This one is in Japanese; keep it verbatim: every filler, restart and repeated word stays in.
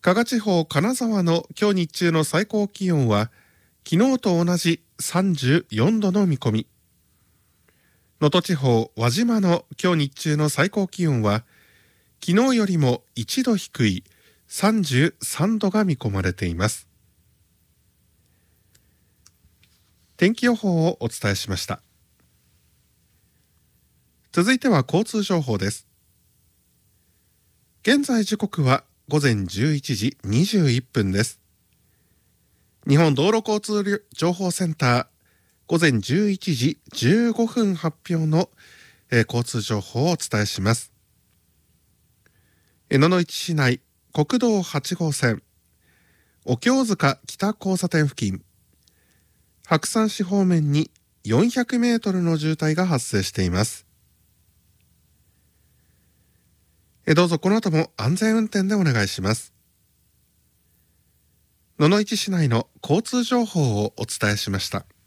加賀地方金沢の今日日中の最高気温は昨日と同じさんじゅうよんどの見込み。能登地方輪島の今日日中の最高気温は昨日よりもいちど低いさんじゅうさんどが見込まれています。天気予報をお伝えしました。続いては交通情報です。現在時刻はごぜんじゅういちじにじゅういっぷんです。日本道路交通情報センターごぜんじゅういちじじゅうごふん発表の、えー、交通情報をお伝えします。野々市市内国道はちごうせんお経塚北交差点付近、白山市方面によんひゃくメートルの渋滞が発生しています。えどうぞこの後も安全運転でお願いします。野々市市内の交通情報をお伝えしました。